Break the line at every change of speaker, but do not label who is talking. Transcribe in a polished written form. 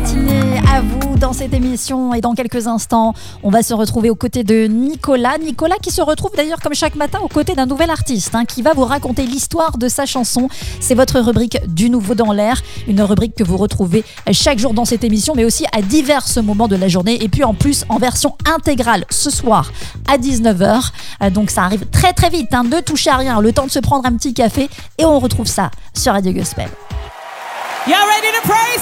matinée à vous dans cette émission et dans quelques instants, on va se retrouver aux côtés de Nicolas. Nicolas qui se retrouve d'ailleurs comme chaque matin aux côtés d'un nouvel artiste qui va vous raconter l'histoire de sa chanson. C'est votre rubrique du nouveau dans l'air, une rubrique que vous retrouvez chaque jour dans cette émission mais aussi à divers moments de la journée et puis en plus en version intégrale ce soir à 19h. Donc ça arrive très très vite, ne touchez à rien, le temps de se prendre un petit café et on retrouve ça sur Radio Gospel.
Y'all ready to praise